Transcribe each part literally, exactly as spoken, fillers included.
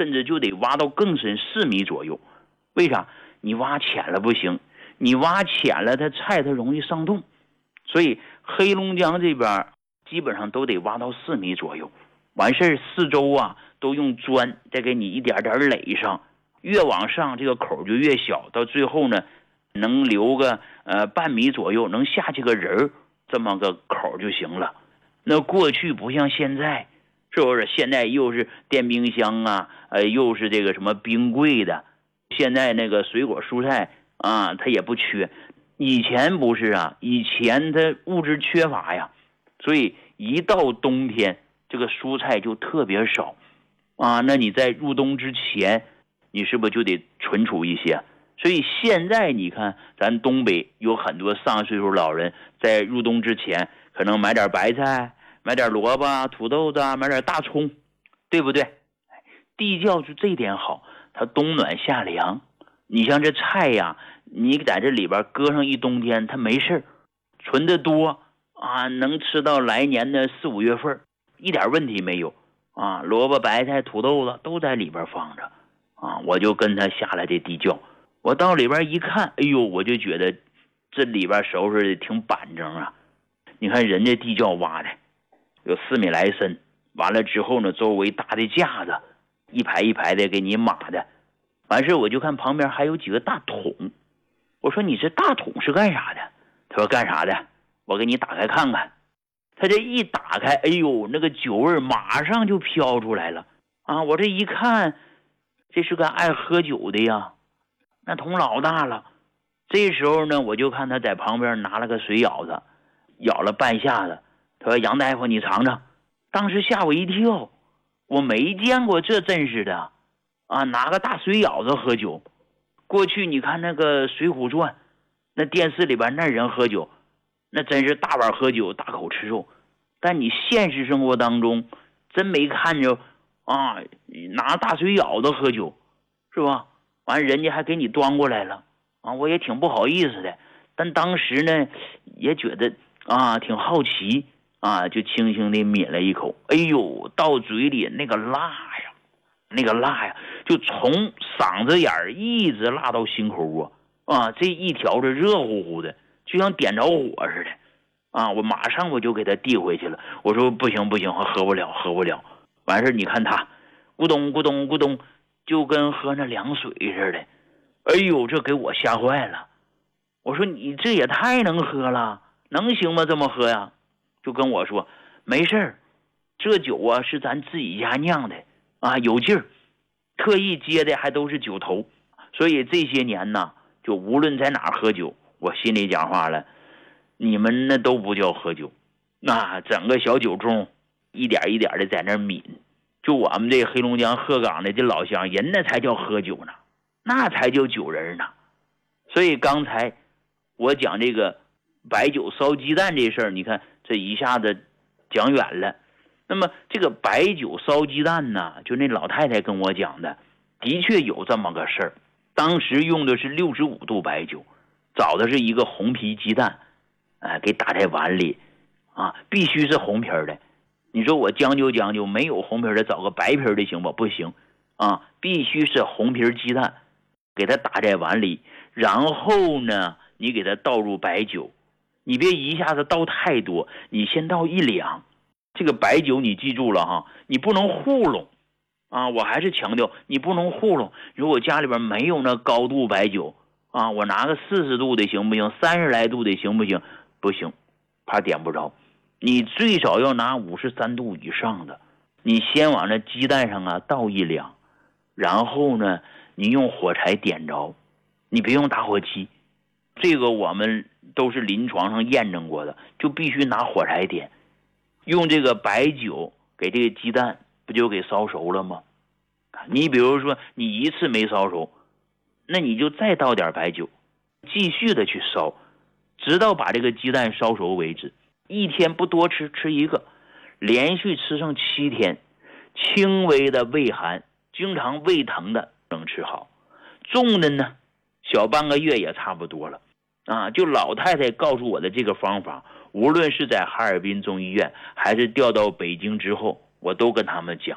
甚至就得挖到更深四米左右。为啥？你挖浅了不行，你挖浅了它菜它容易上冻，所以黑龙江这边基本上都得挖到四米左右。完事儿四周啊都用砖再给你一点点垒上，越往上这个口就越小，到最后呢能留个呃半米左右，能下去个人这么个口就行了。那过去不像现在，是不是？现在又是电冰箱啊，呃，又是这个什么冰柜的，现在那个水果蔬菜啊，它也不缺。以前不是啊，以前它物质缺乏呀，所以一到冬天，这个蔬菜就特别少啊。那你在入冬之前，你是不是就得存储一些？所以现在你看，咱东北有很多上岁数老人，在入冬之前，可能买点白菜，买点萝卜、土豆子，买点大葱，对不对？地窖就这点好，它冬暖夏凉。你像这菜呀，你在这里边搁上一冬天，它没事，存的多啊，能吃到来年的四五月份，一点问题没有啊。萝卜、白菜、土豆子都在里边放着啊。我就跟他下了这地窖，我到里边一看，哎呦，我就觉得这里边收拾的挺板正啊。你看人家地窖挖的有四米来深，完了之后呢，周围搭的架子，一排一排的给你码的。完事我就看旁边还有几个大桶，我说你这大桶是干啥的？他说干啥的？我给你打开看看。他这一打开，哎呦，那个酒味马上就飘出来了啊！我这一看，这是个爱喝酒的呀，那桶老大了。这时候呢，我就看他在旁边拿了个水舀子，舀了半下子。他说杨大夫你尝尝。当时吓我一跳，我没见过这阵势的啊，拿个大水舀子喝酒。过去你看那个水浒传，那电视里边那人喝酒，那真是大碗喝酒大口吃肉。但你现实生活当中真没看着啊，拿大水舀子喝酒，是吧？完人家还给你端过来了啊，我也挺不好意思的，但当时呢也觉得啊挺好奇啊，就轻轻的抿了一口，哎呦，到嘴里那个辣呀，那个辣呀，就从嗓子眼儿一直辣到心口啊，啊，这一条着热乎乎的，就像点着火似的啊！我马上我就给他递回去了，我说不行不行，我喝不了喝不了。完事你看他咕咚咕咚咕咚，就跟喝那凉水似的，哎呦，这给我吓坏了。我说你这也太能喝了，能行吗？这么喝呀？就跟我说没事儿，这酒啊是咱自己家酿的啊，有劲儿，特意接的还都是酒头，所以这些年呢，就无论在哪儿喝酒，我心里讲话了，你们那都不叫喝酒，那整个小酒盅一点一点的在那抿，就我们这黑龙江鹤岗的这老乡人那才叫喝酒呢，那才叫酒人呢。所以刚才我讲这个白酒烧鸡蛋这事儿，你看这一下子讲远了。那么这个白酒烧鸡蛋呢，就那老太太跟我讲的，的确有这么个事儿。当时用的是六十五度白酒，找的是一个红皮鸡蛋，哎、呃，给打在碗里啊，必须是红皮的。你说我将就将就，没有红皮的，找个白皮的行不？不行啊，必须是红皮鸡蛋，给它打在碗里，然后呢，你给它倒入白酒，你别一下子倒太多，你先倒一两。这个白酒你记住了哈，你不能糊弄啊！我还是强调你不能糊弄。如果家里边没有那高度白酒啊，我拿个四十度的行不行？三十来度的行不行？不行，怕点不着。你最少要拿五十三度以上的。你先往那鸡蛋上啊倒一两，然后呢，你用火柴点着，你别用打火机。这个我们都是临床上验证过的，就必须拿火柴点。用这个白酒给这个鸡蛋不就给烧熟了吗？你比如说你一次没烧熟，那你就再倒点白酒，继续的去烧，直到把这个鸡蛋烧熟为止。一天不多吃，吃一个，连续吃上七天，轻微的胃寒，经常胃疼的能吃好，重的呢小半个月也差不多了啊！就老太太告诉我的这个方法，无论是在哈尔滨中医院还是调到北京之后，我都跟他们讲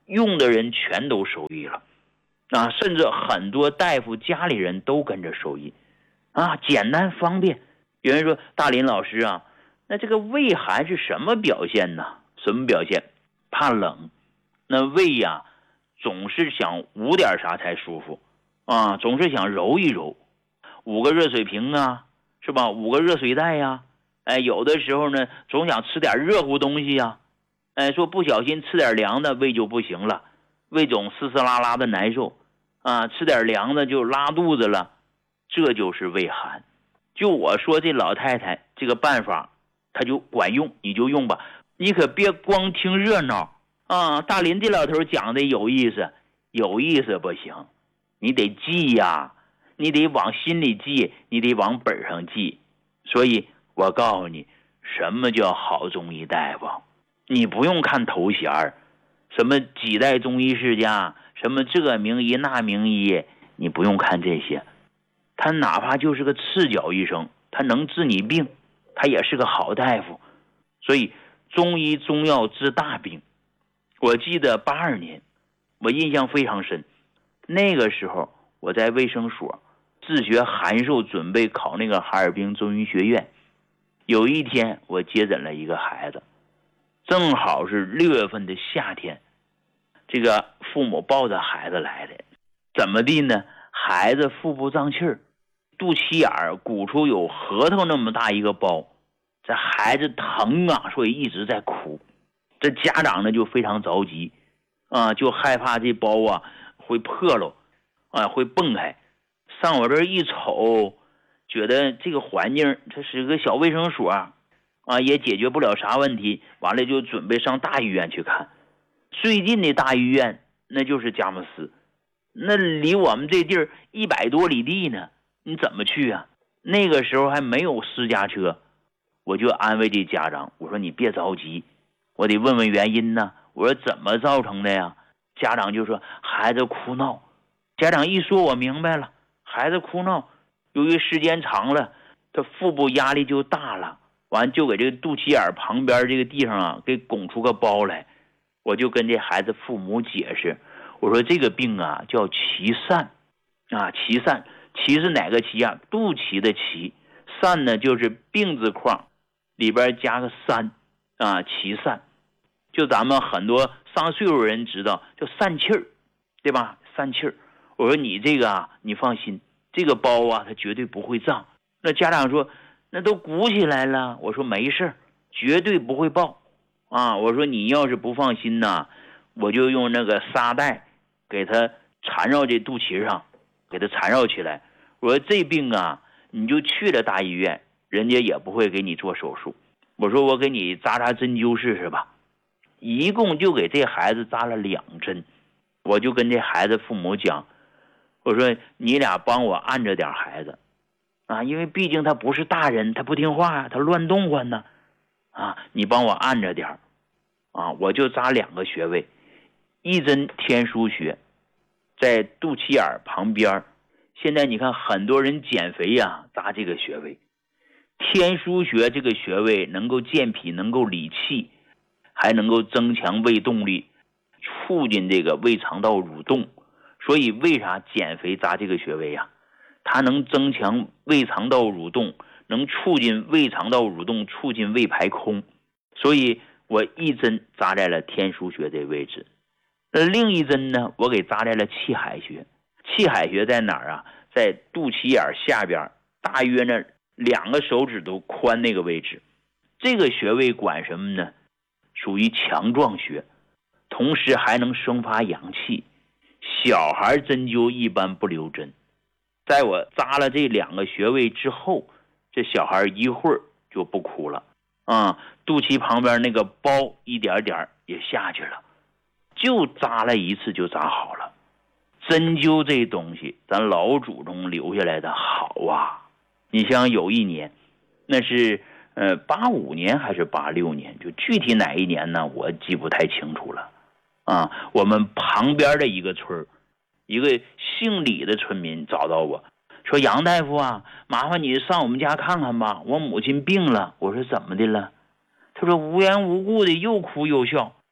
用的人全都受益了啊，甚至很多大夫家里人都跟着受益啊，简单方便。有人说大林老师啊，那这个胃寒是什么表现呢？什么表现？怕冷，那胃呀、啊、总是想捂点啥才舒服啊，总是想揉一揉，捂个热水瓶啊，是吧？捂个热水袋呀、啊，哎，有的时候呢总想吃点热乎东西呀、啊，哎，说不小心吃点凉的胃就不行了，胃总嘶嘶啦啦的难受啊，吃点凉的就拉肚子了，这就是胃寒。就我说这老太太这个办法她就管用，你就用吧，你可别光听热闹啊。大林这老头讲的有意思，有意思不行，你得记呀，你得往心里记，你得往本上记。所以我告诉你，什么叫好中医大夫？你不用看头衔，什么几代中医世家，什么这名医那名医，你不用看这些，他哪怕就是个赤脚医生，他能治你病，他也是个好大夫。所以中医中药治大病。我记得八二年，我印象非常深，那个时候我在卫生所自学函授，准备考那个哈尔滨中医学院。有一天我接诊了一个孩子，正好是六月份的夏天，这个父母抱着孩子来的，怎么地呢？孩子腹部胀气儿，肚脐眼儿鼓出有核桃那么大一个包，这孩子疼啊，所以一直在哭。这家长呢就非常着急啊，就害怕这包啊会破了啊，会蹦开。上我这一瞅，觉得这个环境这是个小卫生所啊，也解决不了啥问题，完了就准备上大医院去看。最近的大医院那就是佳木斯，那离我们这地儿一百多里地呢，你怎么去啊？那个时候还没有私家车，我就安慰这家长，我说你别着急，我得问问原因呢。我说怎么造成的呀？家长就说孩子哭闹。家长一说我明白了，孩子哭闹，由于时间长了，他腹部压力就大了，完就给这个肚脐眼旁边这个地方啊给拱出个包来。我就跟这孩子父母解释，我说这个病啊叫脐疝啊，脐疝，脐是哪个脐啊？肚脐的脐，疝呢就是病字框里边加个三啊，脐疝。就咱们很多上岁数人知道叫散气儿，对吧？散气儿。我说你这个啊，你放心，这个包啊它绝对不会胀。那家长说那都鼓起来了，我说没事，绝对不会爆啊。我说你要是不放心呐，我就用那个沙袋给它缠绕这肚脐上，给它缠绕起来。我说这病啊，你就去了大医院，人家也不会给你做手术。我说我给你扎扎针灸试试吧。一共就给这孩子扎了两针。我就跟这孩子父母讲，我说你俩帮我按着点孩子啊，因为毕竟他不是大人，他不听话啊，他乱动唤呢啊，你帮我按着点啊。我就扎两个穴位，一针天枢穴在肚脐眼旁边。现在你看很多人减肥呀、啊，扎这个穴位。天枢穴这个穴位能够健脾，能够理气，还能够增强胃动力，促进这个胃肠道蠕动。所以为啥减肥扎这个穴位呀、啊？它能增强胃肠道蠕动，能促进胃肠道蠕动，促进胃排空。所以我一针扎在了天枢穴这位置，那另一针呢，我给扎在了气海穴。气海穴在哪儿啊？在肚脐眼下边，大约呢两个手指头宽那个位置。这个穴位管什么呢？属于强壮穴，同时还能生发阳气。小孩针灸一般不留针，在我扎了这两个穴位之后，这小孩一会儿就不哭了啊，肚脐旁边那个包一点点也下去了，就扎了一次就扎好了。针灸这东西咱老祖宗留下来的好啊。你像有一年，那是呃八五年还是八六年，就具体哪一年呢我记不太清楚了啊。我们旁边的一个村，一个姓李的村民找到我说，杨大夫啊，麻烦你上我们家看看吧，我母亲病了。我说怎么的了？他说无缘无故的又哭又笑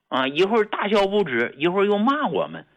啊，一会儿大笑不止，一会儿又骂我们。